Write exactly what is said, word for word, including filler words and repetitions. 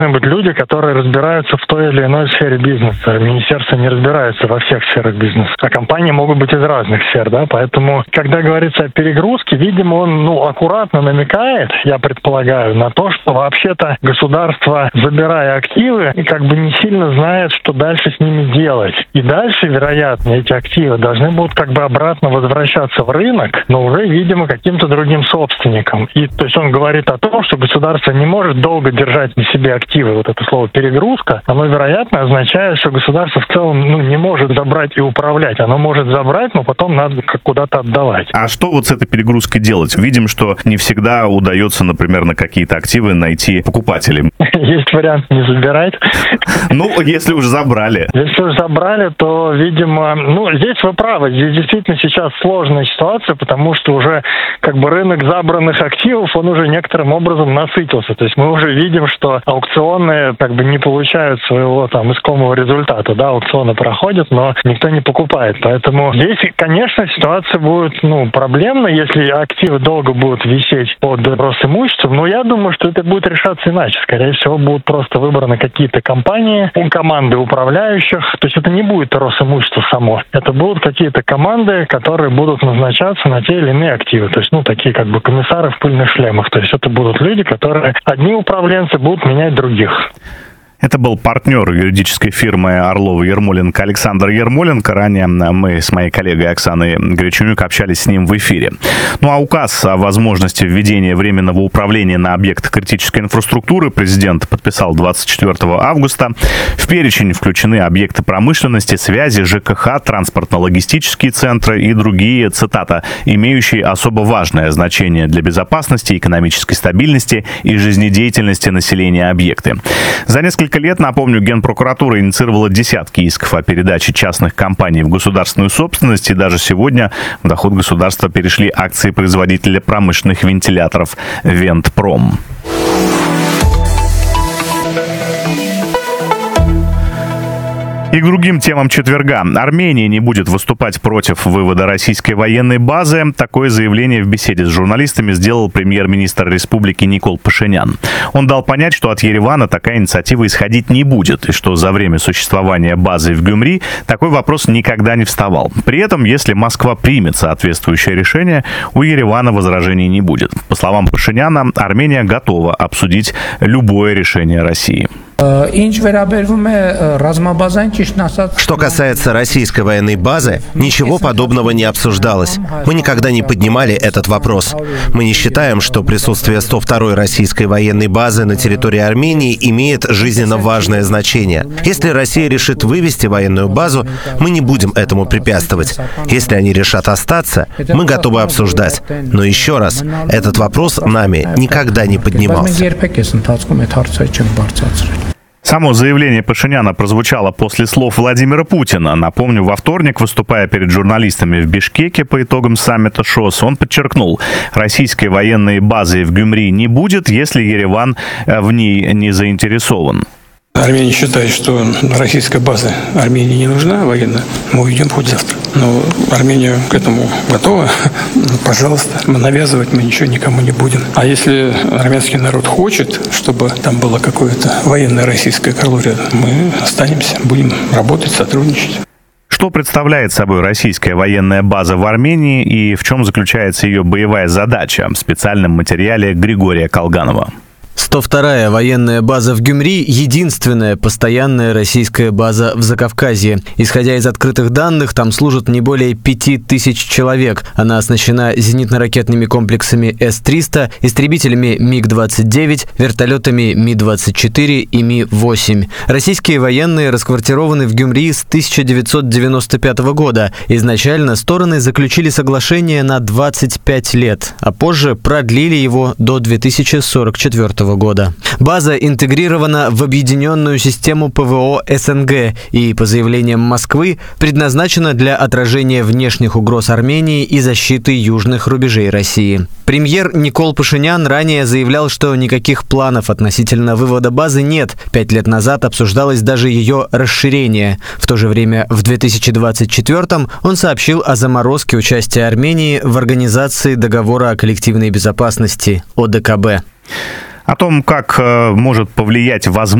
быть люди, которые разбираются в той или иной сфере бизнеса. Министерство не разбирается во всех сферах бизнеса, а компании могут быть из разных сфер, да, поэтому, когда говорится о перегрузке, видимо, он, ну, аккуратно намекает, я предполагаю, на то, что вообще-то государство, забирая активы, как бы не сильно знает, что дальше с ними делать. И дальше, вероятно, эти активы должны будут как бы обратно возвращаться в рынок, но уже, видимо, каким-то другим собственникам. И, то есть он говорит о том, что государство не может долго держать на себе активы. Вот это слово «перегрузка», оно, вероятно, означает, что государство в целом, ну, не может забрать и управлять. Оно может забрать, но потом надо куда-то отдавать. А что вот с этой перегрузкой делать? Видим, что не всегда удается, например, на какие-то активы найти покупателей. Есть вариант не забирать. Ну, если уж забрали. Если уж забрали, то, видимо... Ну, здесь вы правы. Здесь действительно сейчас сложная ситуация, потому что уже как бы рынок забранных активов, он уже некоторым образом насытился. То есть мы уже видим, что аукционы как бы не получают своего там искомого результата. Да, аукционы проходят, но никто не покупает. Поэтому здесь, конечно, ситуация будет, ну, проблемной, если активы долго будут висеть под Росимуществом. Но я думаю, что это будет решаться иначе. Скорее всего, будут просто выбраны какие-то компании, команды управляющих. То есть это не будет Росимущество само. Это будут какие-то команды, которые будут назначаться на те или иные активы. То есть, ну, такие как бы комиссары в пыльных шлемах. То есть это будут люди, которые, одни управленцы будут менять других. Это был партнер юридической фирмы Орлова-Ермоленко Александр Ермоленко. Ранее мы с моей коллегой Оксаной Гречунюк общались с ним в эфире. Ну а указ о возможности введения временного управления на объектах критической инфраструктуры президент подписал двадцать четвёртого августа. В перечень включены объекты промышленности, связи, ЖКХ, транспортно-логистические центры и другие, цитата, имеющие особо важное значение для безопасности, экономической стабильности и жизнедеятельности населения объекты. За несколько лет, напомню, Генпрокуратура инициировала десятки исков о передаче частных компаний в государственную собственность, и даже сегодня в доход государства перешли акции производителя промышленных вентиляторов «Вентпром». И к другим темам четверга. Армения не будет выступать против вывода российской военной базы. Такое заявление в беседе с журналистами сделал премьер-министр республики Никол Пашинян. Он дал понять, что от Еревана такая инициатива исходить не будет, и что за время существования базы в Гюмри такой вопрос никогда не вставал. При этом, если Москва примет соответствующее решение, у Еревана возражений не будет. По словам Пашиняна, Армения готова обсудить любое решение России. Что касается российской военной базы, ничего подобного не обсуждалось. Мы никогда не поднимали этот вопрос. Мы не считаем, что присутствие сто второй российской военной базы на территории Армении имеет жизненно важное значение. Если Россия решит вывести военную базу, мы не будем этому препятствовать. Если они решат остаться, мы готовы обсуждать. Но еще раз, этот вопрос нами никогда не поднимался. Само заявление Пашиняна прозвучало после слов Владимира Путина. Напомню, во вторник, выступая перед журналистами в Бишкеке по итогам саммита ШОС, он подчеркнул, российской военной базы в Гюмри не будет, если Ереван в ней не заинтересован. Армения считает, что российская база Армении не нужна военная. Мы уйдем хоть завтра. Но Армения к этому готова. Пожалуйста, навязывать мы ничего никому не будем. А если армянский народ хочет, чтобы там было какое-то военное российское крыло рядом, мы останемся, будем работать, сотрудничать. Что представляет собой российская военная база в Армении и в чем заключается ее боевая задача? В специальном материале Григория Колганова. сто вторая военная база в Гюмри – единственная постоянная российская база в Закавказье. Исходя из открытых данных, там служат не более пяти тысяч человек. Она оснащена зенитно-ракетными комплексами эс триста, истребителями миг двадцать девять, вертолетами ми двадцать четыре и ми восемь. Российские военные расквартированы в Гюмри с тысяча девятьсот девяносто пятого года. Изначально стороны заключили соглашение на двадцать пять лет, а позже продлили его до две тысячи сорок четвёртого года. База интегрирована в объединенную систему ПВО СНГ и, по заявлениям Москвы, предназначена для отражения внешних угроз Армении и защиты южных рубежей России. Премьер Никол Пашинян ранее заявлял, что никаких планов относительно вывода базы нет. Пять лет назад обсуждалось даже ее расширение. В то же время в две тысячи двадцать четвёртом он сообщил о заморозке участия Армении в Организации договора о коллективной безопасности О Дэ Ка Бэ. О том, как может повлиять возможность